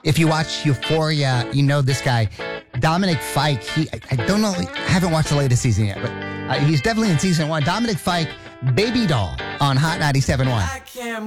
If you watch Euphoria, you know this guy, Dominic Fike. I don't know, I haven't watched the latest season yet, but he's definitely in season 1. Dominic Fike, Baby Doll on Hot 97.1.